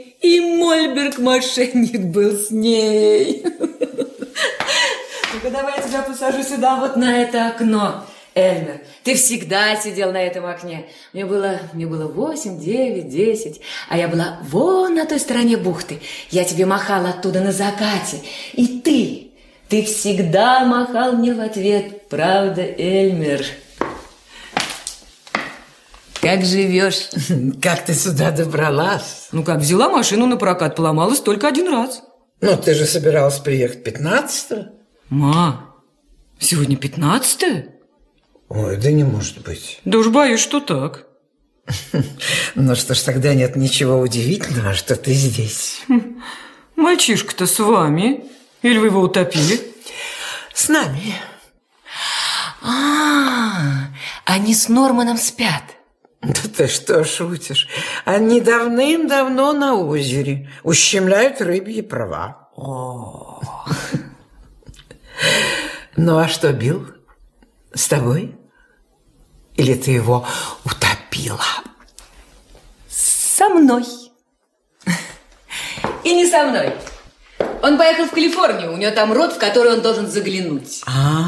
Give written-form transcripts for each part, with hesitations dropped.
И Мольберг-мошенник был с ней. Ну-ка, давай я тебя посажу сюда, вот на это окно. Эльмер, ты всегда сидел на этом окне. Мне было 8, 9, 10, а я была вон на той стороне бухты. Я тебе махала оттуда на закате. И ты всегда махал мне в ответ. Правда, Эльмер? Как живешь? Как ты сюда добралась? Ну как, взяла машину на прокат, поломалась только один раз. Ну, ты же собиралась приехать 15-го. Ма, сегодня 15-е? Ой, да не может быть. Да уж боюсь, что так. Ну что ж, тогда нет ничего удивительного, что ты здесь. Мальчишка-то с вами? Или вы его утопили? С нами. Они с Норманом спят. Да ты что шутишь? Они давным-давно на озере ущемляют рыбьи права. Ну а что, Билл? С тобой? Или ты его утопила? Со мной. И не со мной. Он поехал в Калифорнию, у него там род, в который он должен заглянуть.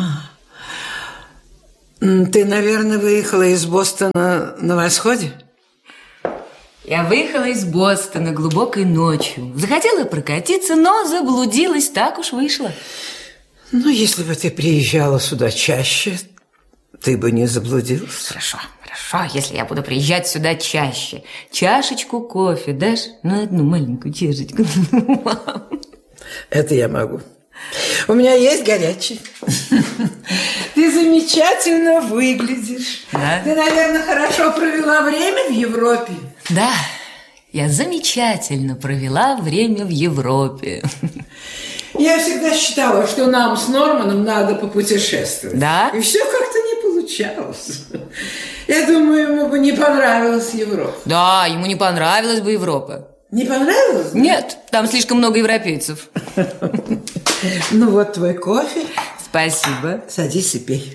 Ты, наверное, выехала из Бостона на восходе? Я выехала из Бостона глубокой ночью. Захотела прокатиться, но заблудилась, так уж вышло. Ну, если бы ты приезжала сюда чаще, ты бы не заблудилась. Хорошо, если я буду приезжать сюда чаще. Чашечку кофе дашь? Ну, одну маленькую чашечку. Это я могу. У меня есть горячий. Ты замечательно выглядишь. Да? Ты, наверное, хорошо провела время в Европе. Да, я замечательно провела время в Европе. Я всегда считала, что нам с Норманом надо попутешествовать. Да? И все как-то не получалось. Я думаю, ему бы не понравилась Европа. Да, ему не понравилась бы Европа. Не понравилось? Нет, там слишком много европейцев. Ну вот твой кофе. Спасибо. Садись и пей.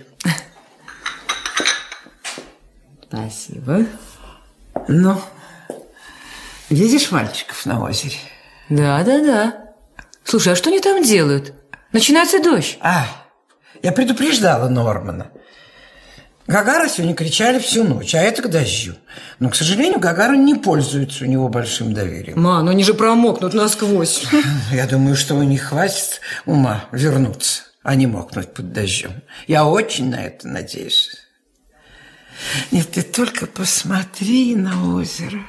Спасибо. Ну, видишь мальчиков на озере? Да. Слушай, а что они там делают? Начинается дождь. Я предупреждала Нормана. Гагара сегодня кричали всю ночь, а это к дождю. Но, к сожалению, Гагара не пользуется у него большим доверием. Ма, ну они же промокнут насквозь. Я думаю, что у них хватит ума вернуться, а не мокнуть под дождем. Я очень на это надеюсь. Нет, ты только посмотри на озеро.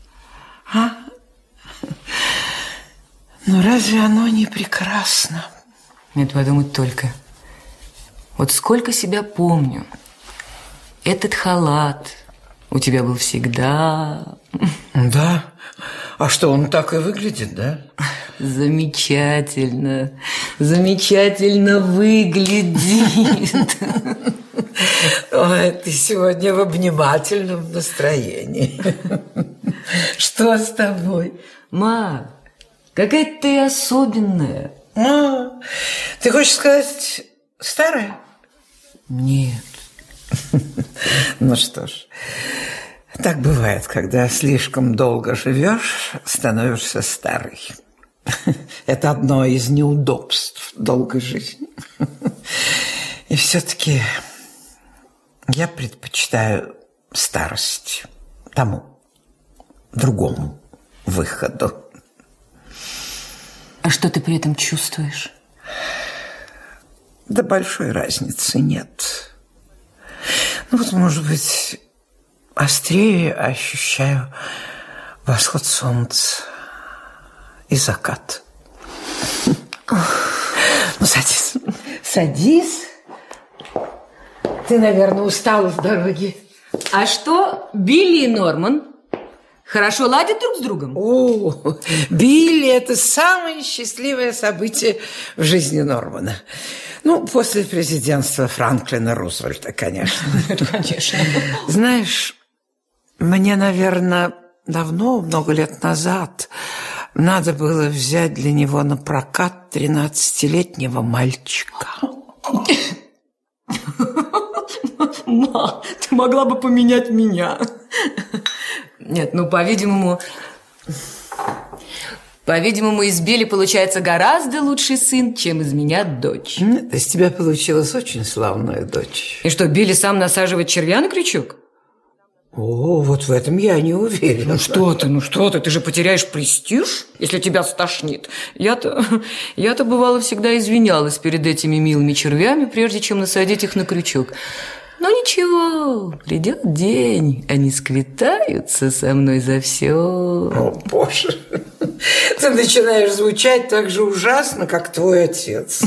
Ну, разве оно не прекрасно? Нет, подумать только. Вот сколько себя помню. Этот халат у тебя был всегда. Да? А что, он так и выглядит, да? Замечательно. Замечательно выглядит. Ой, ты сегодня в обнимательном настроении. Что с тобой? Ма, какая ты особенная. Ты хочешь сказать, старая? Нет. Ну что ж, так бывает, когда слишком долго живешь, становишься старой. Это одно из неудобств долгой жизни. И все-таки я предпочитаю старость тому, другому выходу. А что ты при этом чувствуешь? Да большой разницы нет. Ну вот, может быть, острее ощущаю восход солнца и закат. Ну, садись. Садись. Ты, наверное, устала с дороги. А что Билли и Норман? Хорошо ладят друг с другом? О, Билли – это самое счастливое событие в жизни Нормана. Ну, после президентства Франклина Рузвельта, конечно. Конечно. Знаешь, мне, наверное, давно, много лет назад, надо было взять для него на прокат 13-летнего мальчика. Ма, ты могла бы поменять меня. Нет, ну, по-видимому, По-видимому, из Билли получается гораздо лучший сын, чем из меня дочь. Нет, из тебя получилась очень славная дочь. И что, Билли сам насаживает червя на крючок? О, вот в этом я не уверен. Ну что ты, ты же потеряешь престиж, если тебя стошнит. Я-то бывало всегда извинялась перед этими милыми червями, прежде чем насадить их на крючок. Но ничего, придет день, они сквитаются со мной за все. О, Боже, ты начинаешь звучать так же ужасно, как твой отец.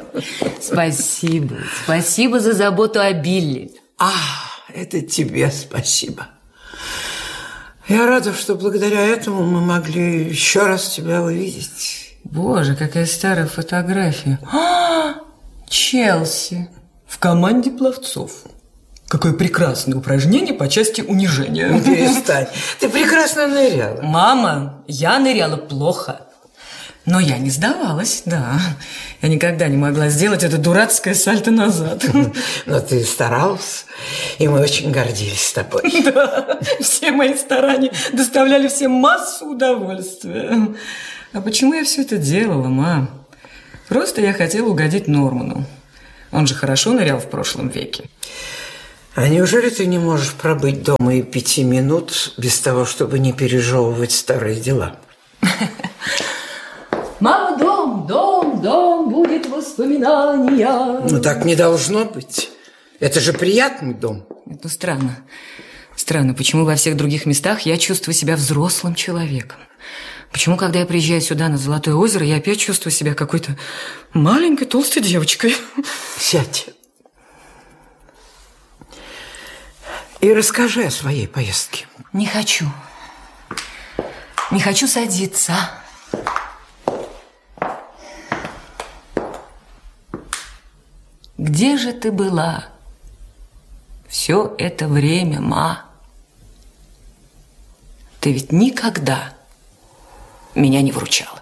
Спасибо за заботу о Билли. Это тебе спасибо. Я рада, что благодаря этому мы могли еще раз тебя увидеть. Боже, какая старая фотография. Челси в команде пловцов. Какое прекрасное упражнение по части унижения. Перестань, ты прекрасно ныряла. Мама, я ныряла плохо. Но я не сдавалась, да. Я никогда не могла сделать это дурацкое сальто назад. Но ты старалась, и мы очень гордились тобой. Да, все мои старания доставляли всем массу удовольствия. А почему я все это делала, мам? Просто я хотела угодить Норману. Он же хорошо нырял в прошлом веке. А неужели ты не можешь пробыть дома и 5 минут без того, чтобы не пережевывать старые дела? Мама, дом, будет воспоминания. Ну, так не должно быть. Это же приятный дом. Это странно. Странно, почему во всех других местах я чувствую себя взрослым человеком? Почему, когда я приезжаю сюда, на Золотое озеро, я опять чувствую себя какой-то маленькой толстой девочкой? Сядь. И расскажи о своей поездке. Не хочу. Не хочу садиться. Где же ты была все это время, ма? Ты ведь никогда меня не выручала.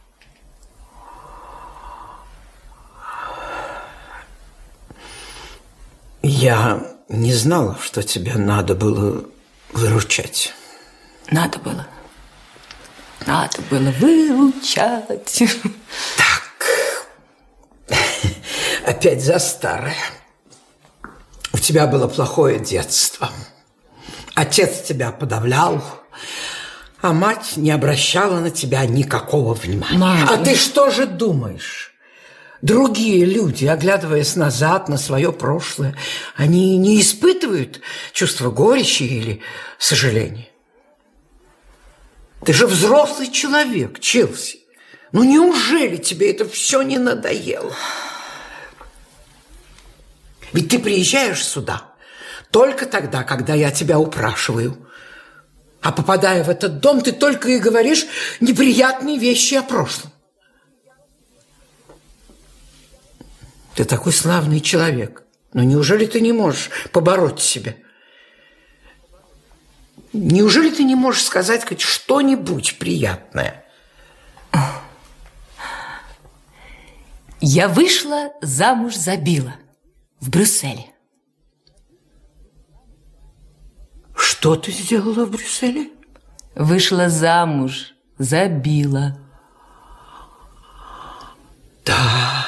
Я не знала, что тебе надо было выручать. Надо было выручать. Так, опять за старое. У тебя было плохое детство. Отец тебя подавлял, а мать не обращала на тебя никакого внимания. Мама. А ты что же думаешь? Другие люди, оглядываясь назад на свое прошлое, они не испытывают чувства горечи или сожаления. Ты же взрослый человек, Челси. Ну неужели тебе это все не надоело? Ведь ты приезжаешь сюда только тогда, когда я тебя упрашиваю. А попадая в этот дом, ты только и говоришь неприятные вещи о прошлом. Ты такой славный человек. Но неужели ты не можешь побороть себя? Неужели ты не можешь сказать хоть что-нибудь приятное? Я вышла замуж за Билла в Брюсселе. Что ты сделала в Брюсселе? Вышла замуж за Билла. Да.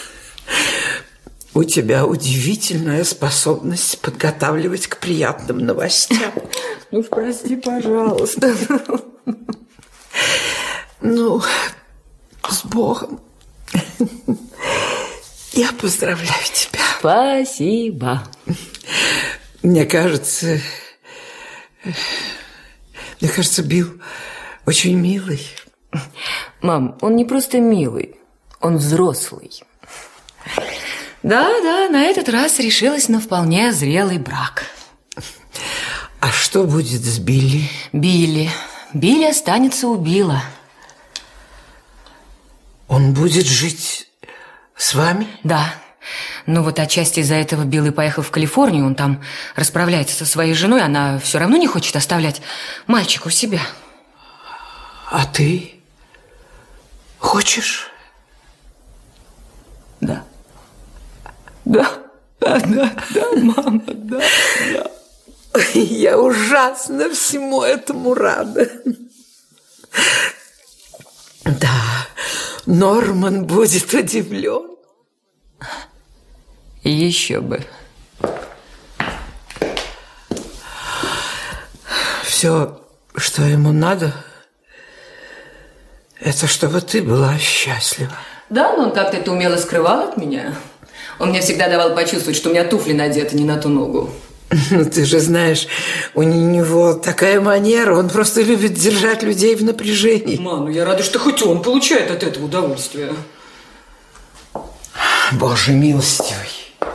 У тебя удивительная способность подготавливать к приятным новостям. Ну уж прости, пожалуйста. Ну, с Богом. Я поздравляю тебя. Спасибо. Мне кажется, Билл очень милый. Мам, он не просто милый, он взрослый. Да, на этот раз решилась на вполне зрелый брак. А что будет с Билли? Билли останется у Билла. Он будет жить с вами? Да. Ну вот отчасти из-за этого Билл и поехал в Калифорнию. Он там расправляется со своей женой. Она все равно не хочет оставлять мальчика у себя. А ты хочешь? Да. Да, мама, да. Я ужасно всему этому рада. Норман будет удивлен. Еще бы. Все, что ему надо, это чтобы ты была счастлива. Да, но он как-то это умело скрывал от меня. Он мне всегда давал почувствовать, что у меня туфли надеты не на ту ногу. Ну, ты же знаешь, у него такая манера, он просто любит держать людей в напряжении. Ма, ну я рада, что хоть он получает от этого удовольствие. Боже милостивый.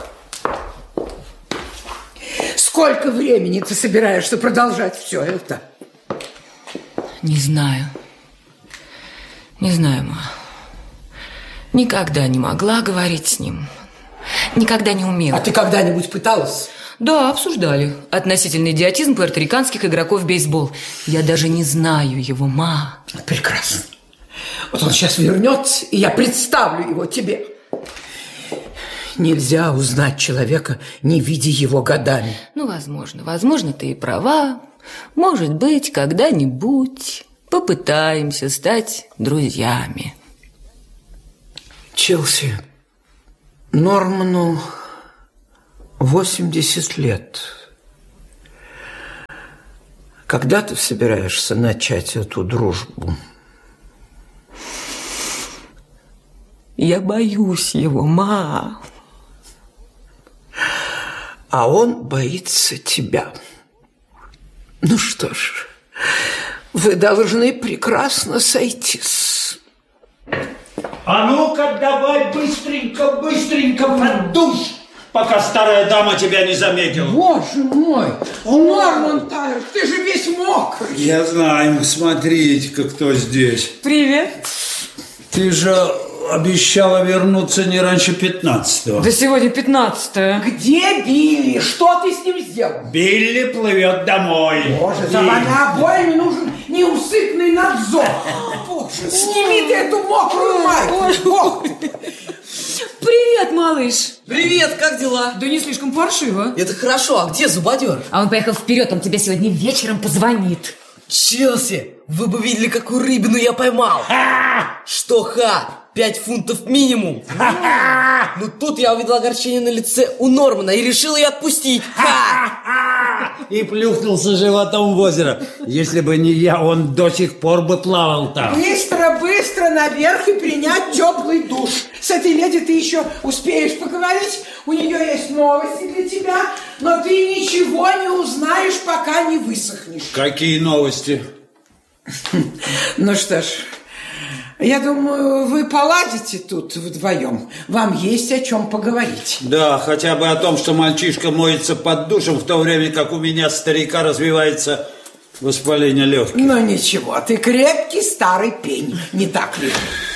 Сколько времени ты собираешься продолжать все это? Не знаю. Не знаю, ма. Никогда не могла говорить с ним. Никогда не умела. А ты когда-нибудь пыталась? Да, обсуждали. Относительный идиотизм пуэрториканских игроков в бейсбол. Я даже не знаю его, ма. Прекрасно. Вот он сейчас вернется, и я представлю его тебе. Нельзя узнать человека, не видя его годами. Ну, возможно. Возможно, ты и права. Может быть, когда-нибудь попытаемся стать друзьями. Челси, Норману 80 лет. Когда ты собираешься начать эту дружбу? Я боюсь его, ма. А он боится тебя. Ну что ж, вы должны прекрасно сойтись. А ну-ка, давай быстренько под душ, пока старая дама тебя не заметила. Боже мой, Норман Тайлер, ты же весь мокрый. Я знаю, смотрите-ка, кто здесь. Привет. Ты же обещала вернуться не раньше 15-го. Да сегодня 15-е. Где Билли? Что ты с ним сделал? Билли плывет домой. Боже, за вами обоими нужен неусыпный надзор. Боже, сними ты эту мокрую майку. Привет, малыш. Привет, как дела? Да не слишком паршиво. Это хорошо, а где зубодер? А он поехал вперед, он тебе сегодня вечером позвонит. Челси, вы бы видели, какую рыбину я поймал. Что, 5 фунтов минимум. Ну тут я увидел огорчение на лице у Нормана и решил ее отпустить. И плюхнулся животом в озеро. Если бы не я, он до сих пор бы плавал там. Быстро наверх и принять теплый душ. С этой леди ты еще успеешь поговорить. У нее есть новости для тебя, но ты ничего не узнаешь, пока не высохнешь. Какие новости? Ну что ж, я думаю, вы поладите тут вдвоем. Вам есть о чем поговорить. Да, хотя бы о том, что мальчишка моется под душем, в то время как у меня, старика, развивается воспаление легких. Ну ничего, ты крепкий старый пень, не так ли?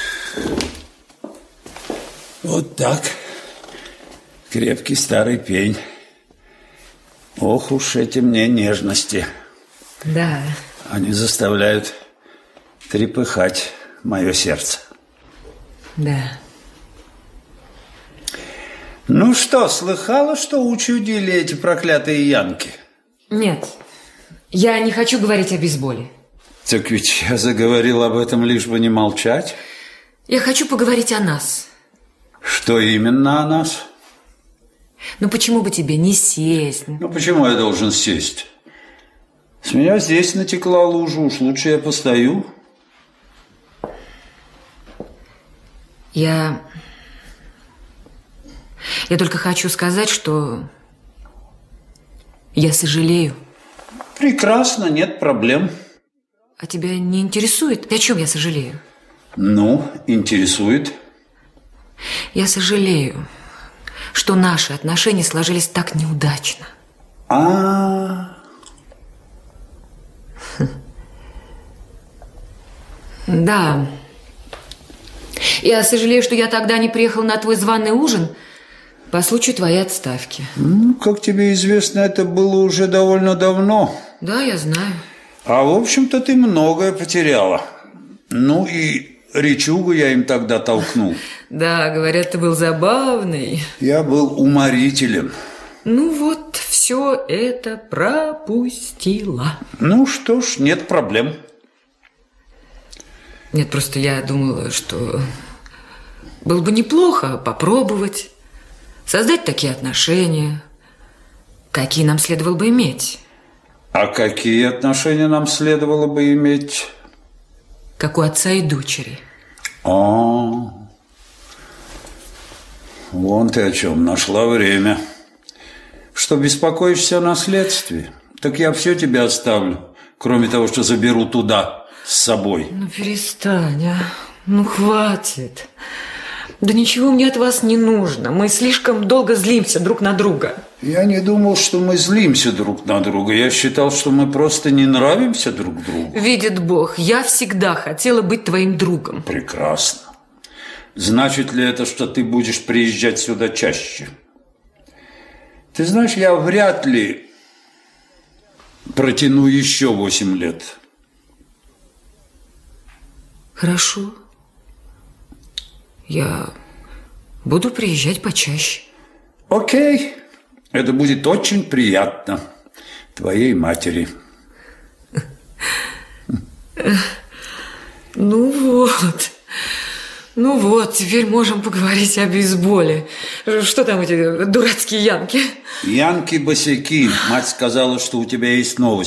Вот так. Крепкий старый пень. Ох уж эти мне нежности. Да. Они заставляют трепыхать мое сердце. Да. Ну что, слыхала, что учудили эти проклятые янки? Нет, я не хочу говорить о бейсболе. Так ведь я заговорил об этом, лишь бы не молчать. Я хочу поговорить о нас. Что именно о нас? Ну почему бы тебе не сесть? Ну почему я должен сесть? С меня здесь натекла лужа, уж лучше я постою. Я только хочу сказать, что я сожалею. Прекрасно, нет проблем. А тебя не интересует, о чем я сожалею? Ну, интересует. Я сожалею, что наши отношения сложились так неудачно. Да. Я сожалею, что я тогда не приехал на твой званый ужин по случаю твоей отставки. Ну, как тебе известно, это было уже довольно давно. Да, я знаю. А в общем-то ты многое потеряла. Ну и речугу я им тогда толкнул. Да, говорят, ты был забавный. Я был уморителем. Ну вот, все это пропустила. Ну что ж, нет проблем. Нет, просто я думала, что было бы неплохо попробовать создать такие отношения, какие нам следовало бы иметь. А какие отношения нам следовало бы иметь? Как у отца и дочери. Вон ты о чем, нашла время. Что беспокоишься о наследстве? Так я все тебе оставлю, кроме того, что заберу туда с собой. Ну, перестань, а. Ну, хватит. Да ничего мне от вас не нужно. Мы слишком долго злимся друг на друга. Я не думал, что мы злимся друг на друга. Я считал, что мы просто не нравимся друг другу. Видит Бог, я всегда хотела быть твоим другом. Прекрасно. Значит ли это, что ты будешь приезжать сюда чаще? Ты знаешь, я вряд ли протяну еще 8 лет. Хорошо. Я буду приезжать почаще. Окей. Это будет очень приятно твоей матери. Ну вот, теперь можем поговорить о бейсболе. Что там эти дурацкие янки? Янки-босяки. Мать сказала, что у тебя есть новости.